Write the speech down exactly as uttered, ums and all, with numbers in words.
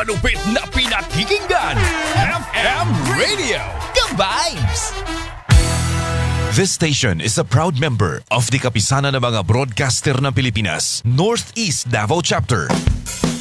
malupit na pinakikinggan. F M Radio, The Vibes! This station is a proud member of the Kapisanan ng mga Broadcaster ng Pilipinas, Northeast Davao Chapter.